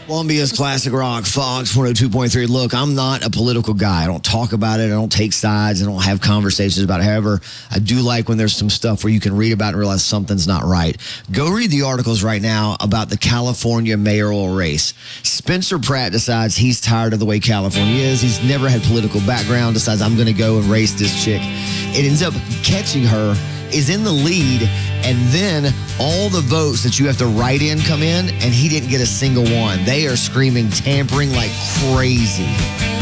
Columbia's Classic Rock, Fox 102.3. Look, I'm not a political guy. I don't talk about it. I don't take sides. I don't have conversations about it. However, I do like when there's some stuff where you can read about it and realize something's not right. Go read the articles right now about the California mayoral race. Spencer Pratt decides he's tired of the way California is. He's never had political background, decides I'm going to go and race this chick. It ends up catching her, is in the lead, and then all the votes that you have to write in come in, and he didn't get a single one. They are screaming tampering like crazy.